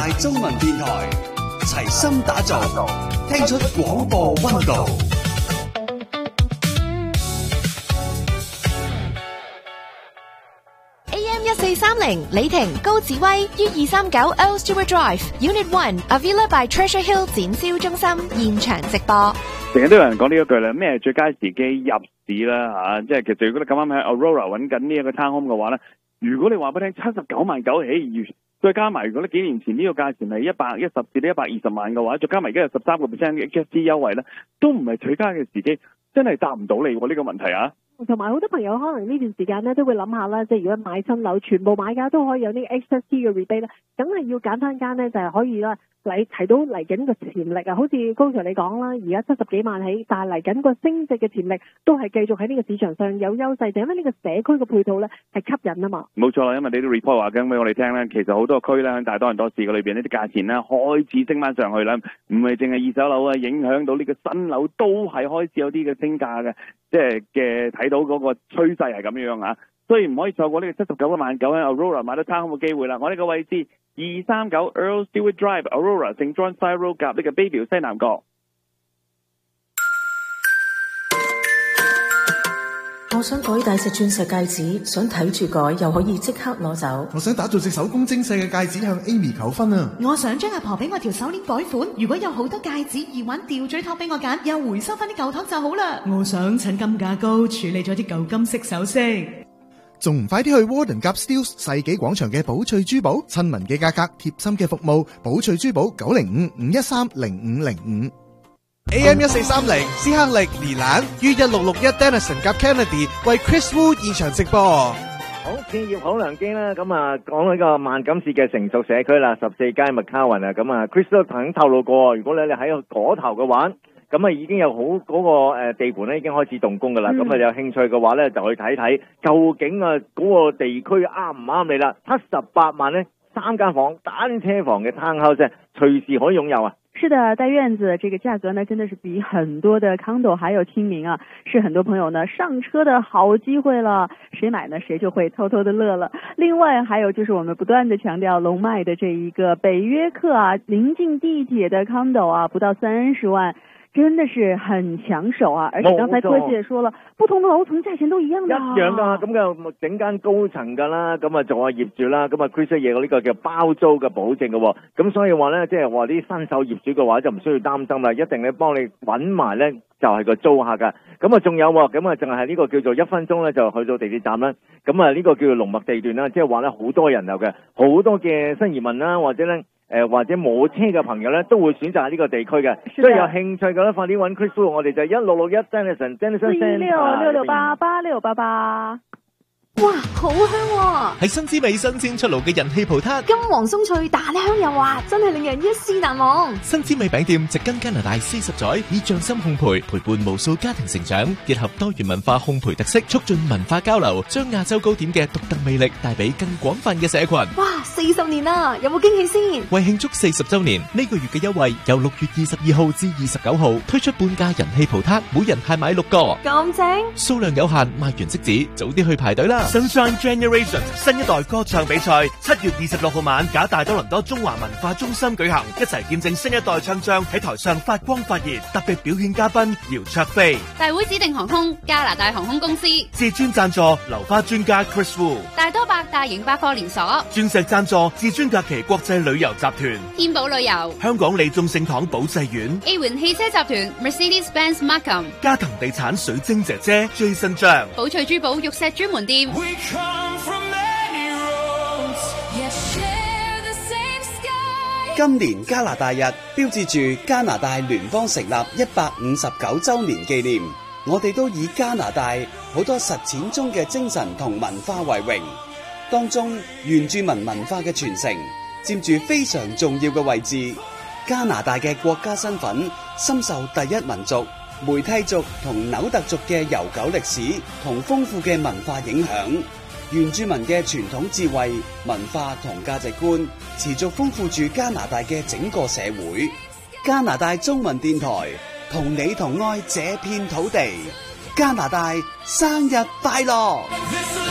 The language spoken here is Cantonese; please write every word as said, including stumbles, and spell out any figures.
大中文電台，齊心打造，聽出廣播溫度。 A M 一四三零李婷高志威於二三九 Earl Stewart Drive Unit One Avila by Treasure Hill 展銷中心現場直播。 成日都有人講呢一句啦，咩係最佳時機入市啦嚇？即係其實如果你咁啱喺 Aurora 揾緊呢一個 townhome 嘅話咧，如果你話俾你聽七十九萬九起，再加埋如果你幾年前呢個價錢係一百一十至到一百二十萬嘅話，再加埋而家有十三個 percent 嘅 H S T 優惠咧，都唔係最佳嘅時機，真係答唔到你喎呢個問題啊！ 同埋好多朋友可能呢段時間咧都會諗下啦，即係如果買新樓，全部買家都可以有呢個 H S T 嘅 rebate 咧，梗係要揀翻間咧就係可以啦。嚟提到嚟緊個潛力啊，好似高 Sir 你講啦，而家七十幾萬起，但係嚟緊個升值嘅潛力都係繼續喺呢個市場上有優勢，就因為呢個社區嘅配套咧係吸引啊嘛。冇錯啦，因為你啲 report 話緊俾我哋聽咧，其實好多區咧喺大多倫多市嘅裏邊呢啲價錢咧開始升翻上去啦，唔係淨係二手樓啊，影響到呢個新樓都係開始有啲嘅升價嘅，即係嘅睇到嗰個趨勢係咁樣啊。所以唔可以錯過呢個七十九萬九喺 Aurora 買到餐空嘅機會啦！我呢個位置二三九 Earl Stewart Drive Aurora Saint John Side Road 夾呢個 Bayview 西南角。 我想改戴隻鑽石戒指，想睇住改又可以即刻攞走。 我想打造隻手工精細嘅戒指向 Amy 求婚啊！ 我想將阿婆俾我條手鏈改款，如果有好多戒指而玩吊墜托俾我揀，又回收翻啲舊托就好啦。 我想趁金價高處理咗啲舊金色首飾。 仲唔快啲去 Warden Gap Steeles 世紀廣場嘅寶翠珠寶，親民嘅價格，貼心嘅服務，寶翠珠寶九零五五一三零五零五。 A M 一四三零斯克力連蘭於一六六一 Denison 夾 Kennedy 為 Chris Wu 現場直播。 好，企業好良機啦，咁啊講呢個萬錦市嘅成熟社區啦，十四街麥卡雲啊，咁啊 Chris 都曾經透露過，如果你你喺嗰頭嘅話，咁啊已經有好嗰個誒地盤咧已經開始動工噶啦，咁啊、嗯、有興趣嘅話咧就去睇睇，究竟啊嗰個地區啱唔啱你啦？七十八萬咧三間房單車房嘅 townhouse， 隨時可以擁有啊！ 是的，帶院子這個價格呢，真的是比很多的 condo 還要親民啊，是很多朋友呢上車的好機會了。誰買呢，誰就會偷偷的樂了。另外，還有就是我們不斷的強調龍脈的這一個北約克啊，臨近地鐵的 condo 啊，不到三十萬。真的是很搶手啊！而且剛才柯姐也說了，不同的樓層價錢都一樣的、啊， 一樣噶，咁嘅整間高層噶啦，咁啊做下業主啦，咁啊 Chris 嘢呢個叫包租嘅保證嘅，咁所以話咧，即係話啲新手業主嘅話就唔需要擔心啦，一定咧幫你揾埋咧就係個租客噶，咁啊仲有，咁啊淨係呢個叫做一分鐘咧就去到地鐵站啦，咁啊呢個叫做龍脈地段啦，即係話咧好多人流嘅，好多嘅新移民啦，或者咧。誒、呃，或者冇車嘅朋友咧，都會選擇喺呢個地區嘅，所以有興趣嘅咧，快啲揾 Chris Wu， 我哋就一六六一 Denison Denison 四六六六八八六八八。 哇，好香啊！ 係新滋味新鮮出爐嘅人氣葡撻， 金黃鬆脆，大香又滑，真係令人一試難忘。 新滋味餅店植根加拿大四十載，以匠心烘焙陪伴無數家庭成長，結合多元文化烘焙特色，促進文化交流，將亞洲糕點嘅獨特魅力帶俾更廣泛嘅社群。 哇，四十年啦，有冇驚喜先？ 為慶祝四十周年，呢、這個月嘅優惠由六月二十二號至二十九號推出半價人氣葡撻，每人限買六個， 咁正， 數量有限，賣完即止，早啲去排隊啦！ Sunshine Generation 新一代歌唱比賽七月二十六號晚，假大多倫多中華文化中心舉行，一齊見證新一代唱將喺台上發光發熱。特別表演嘉賓姚焯菲， 大會指定航空加拿大航空公司， 至尊贊助流花專家 Chris Wu， 大多百大型百貨連鎖， 鑽石贊助至尊假期國際旅遊集團， 天寶旅遊， 香港利眾聖堂保濟院 ，A 環汽車集團 Mercedes-Benz Markham， 嘉騰地產水晶姐姐 Jason 張， 寶翠珠寶玉石專門店。 今年加拿大日標誌住加拿大聯邦成立一百五十九周年紀念，我哋都以加拿大好多實踐中嘅精神同文化為榮，當中原住民文化嘅傳承佔住非常重要嘅位置。加拿大嘅國家身份深受第一民族、梅蒂族同紐特族嘅悠久歷史同豐富嘅文化影響。原住民嘅傳統智慧、文化同價值觀持續豐富住加拿大嘅整個社會。加拿大中文電台同你同愛這片土地，加拿大生日快樂！